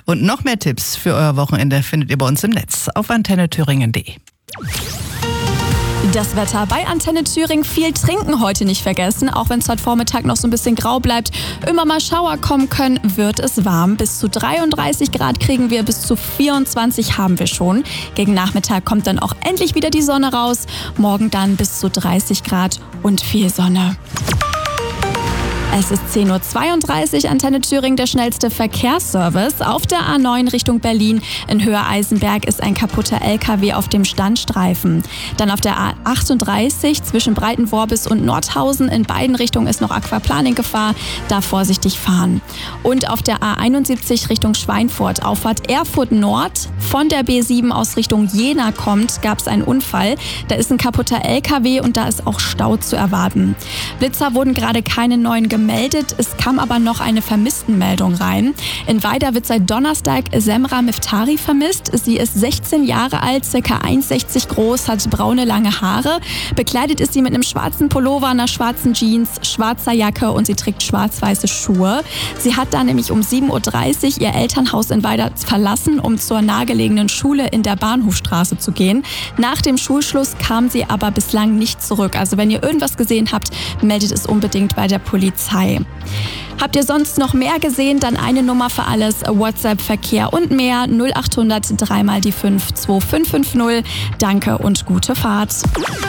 Und noch mehr Tipps für euer Wochenende findet ihr bei uns im Netz auf antennethüringen.de. Das Wetter bei Antenne Thüringen. Viel trinken heute nicht vergessen. Auch wenn es heute Vormittag noch so ein bisschen grau bleibt, immer mal Schauer kommen können, wird es warm. Bis zu 33 Grad kriegen wir, bis zu 24 haben wir schon. Gegen Nachmittag kommt dann auch endlich wieder die Sonne raus. Morgen dann bis zu 30 Grad und viel Sonne. Es ist 10.32 Uhr, Antenne Thüringen, der schnellste Verkehrsservice. Auf der A9 Richtung Berlin in Höhe Eisenberg ist ein kaputter LKW auf dem Standstreifen. Dann auf der A38 zwischen Breitenworbis und Nordhausen in beiden Richtungen ist noch Aquaplaning-Gefahr. Da vorsichtig fahren. Und auf der A71 Richtung Schweinfurt, Auffahrt Erfurt Nord, von der B7 aus Richtung Jena kommt, gab es einen Unfall. Da ist ein kaputter LKW und da ist auch Stau zu erwarten. Blitzer wurden gerade keine neuen gemeldet. Es kam aber noch eine Vermisstenmeldung rein. In Weida wird seit Donnerstag Semra Miftari vermisst. Sie ist 16 Jahre alt, ca. 1,60 groß, hat braune lange Haare. Bekleidet ist sie mit einem schwarzen Pullover, einer schwarzen Jeans, schwarzer Jacke und sie trägt schwarz-weiße Schuhe. Sie hat dann nämlich um 7.30 Uhr ihr Elternhaus in Weida verlassen, um zur nahegelegenen Schule in der Bahnhofstraße zu gehen. Nach dem Schulschluss kam sie aber bislang nicht zurück. Also wenn ihr irgendwas gesehen habt, meldet es unbedingt bei der Polizei. Habt ihr sonst noch mehr gesehen, dann eine Nummer für alles, WhatsApp, Verkehr und mehr, 0800 3 mal die 5 2550. Danke und gute Fahrt.